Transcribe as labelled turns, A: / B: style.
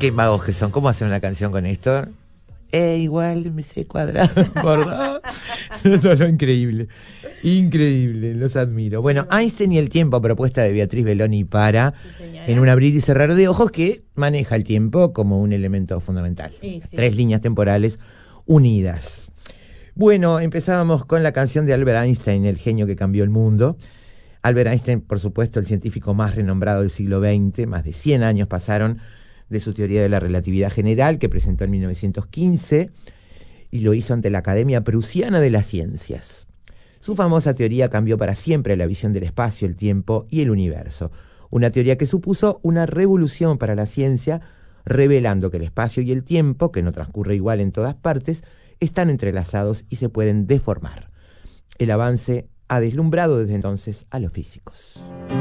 A: Qué magos que son. ¿Cómo hacen una canción con esto? Igual MC cuadrado por 2. No, no, increíble. Increíble, los admiro. Bueno, Einstein y el tiempo, propuesta de Beatriz Belloni para En un abrir y cerrar de ojos, que maneja el tiempo como un elemento fundamental. Sí. 3 líneas temporales unidas. Bueno, empezábamos con la canción de Albert Einstein, el genio que cambió el mundo. Albert Einstein, por supuesto, el científico más renombrado del siglo XX, más de 100 años pasaron de su teoría de la relatividad general, que presentó en 1915, y lo hizo ante la Academia Prusiana de las Ciencias. Su famosa teoría cambió para siempre la visión del espacio, el tiempo y el universo. Una teoría que supuso una revolución para la ciencia, revelando que el espacio y el tiempo, que no transcurre igual en todas partes, están entrelazados y se pueden deformar. El avance ha deslumbrado desde entonces a los físicos.